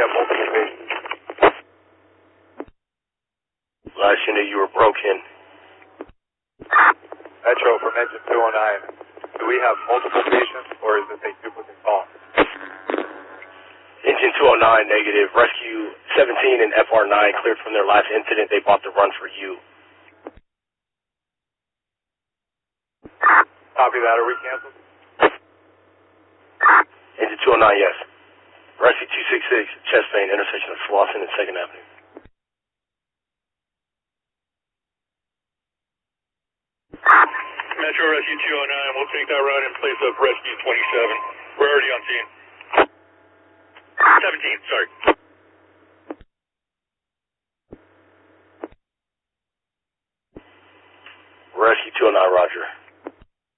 have multiple patients. Last unit, you were broken. Metro from engine 209. Do we have multiple patients, or is this a duplicate call? Engine 209, negative. Rescue 17 and FR9 cleared from their last incident. They bought the run for you. Copy that. Are we canceled? Engine 209, yes. Rescue 266, chest vein, intersection of Slauson and 2nd Avenue. Metro Rescue 209, we'll take that run in place of Rescue 27. We're already on scene. 17, sorry. Rescue 209, roger.